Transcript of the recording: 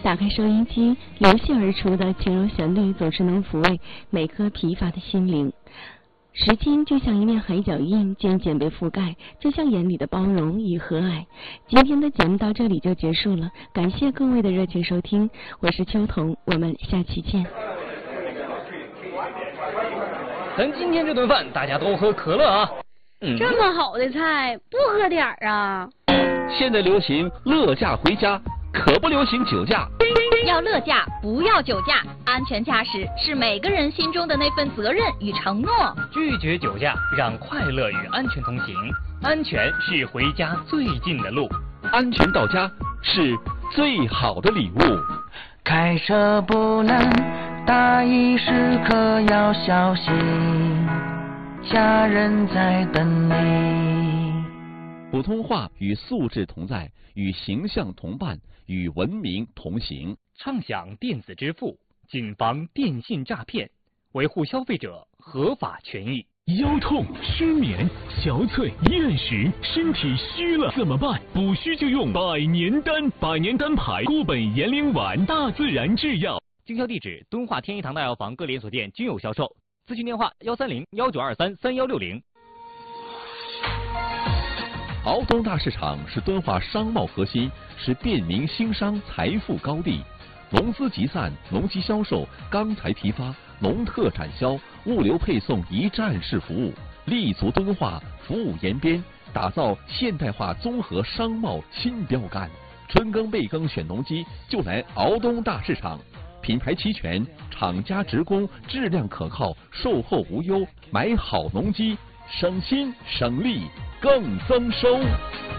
打开收音机，流泻而出的轻柔旋律总是能抚慰每颗疲乏的心灵。时间就像一面海脚印，渐渐被覆盖，就像眼里的包容与和蔼。今天的节目到这里就结束了，感谢各位的热情收听，我是秋彤，我们下期见。 咱今天这顿饭大家都喝可乐啊！ 这么好的菜不喝点儿啊？ 现在流行乐驾回家，可不流行酒驾。 要乐驾，不要酒驾。安全驾驶是每个人心中的那份责任与承诺。 拒绝酒驾，让快乐与安全同行。安全是回家最近的路， 安全到家是最好的礼物。 开车不能大意，时刻要小心，家人在等你。 普通话与素质同在，与形象同伴，与文明同行。 畅享电子支付，谨防电信诈骗，维护消费者合法权益。 腰痛、失眠、憔悴、厌食，身体虚了怎么办？补虚就用百年丹，百年丹牌固本延龄丸，大自然制药。 经销地址：敦化天一堂大药房各连锁店均有销售。咨询电话：130-1923-3160。 敖东大市场是敦化商贸核心，是便民兴商财富高地。农资集散、农机销售、钢材批发、农特产销、物流配送一站式服务，立足敦化，服务延边，打造现代化综合商贸新标杆。春耕备耕选农机，就来敖东大市场。品牌齐全，厂家直供，质量可靠，售后无忧。买好农机，省心省力更增收。